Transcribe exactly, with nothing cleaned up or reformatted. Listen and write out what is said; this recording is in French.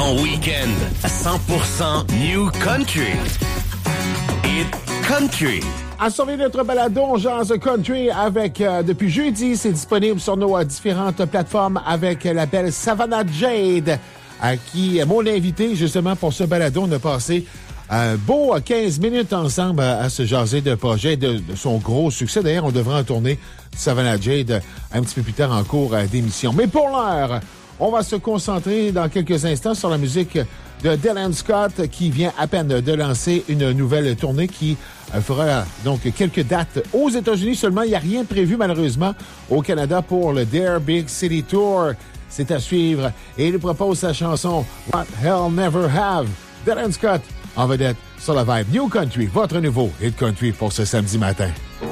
En week-end, cent pour cent New Country. Hit Country. À surveiller notre balado, on jase country avec, euh, depuis jeudi, c'est disponible sur nos euh, différentes plateformes avec euh, la belle Savannah Jade, à qui euh, mon invité, justement, pour ce balado, on a passé un beau quinze minutes ensemble à, à se jaser de projet, de, de son gros succès. D'ailleurs, on devrait en tourner Savannah Jade un petit peu plus tard en cours euh, d'émission. Mais pour l'heure, on va se concentrer dans quelques instants sur la musique de Dylan Scott qui vient à peine de lancer une nouvelle tournée qui fera donc quelques dates aux États-Unis seulement. Il n'y a rien prévu malheureusement au Canada pour le Dare Big City Tour. C'est à suivre. Et il nous propose sa chanson What Hell Never Have. Dylan Scott en vedette sur la vibe New Country, votre nouveau hit country pour ce samedi matin.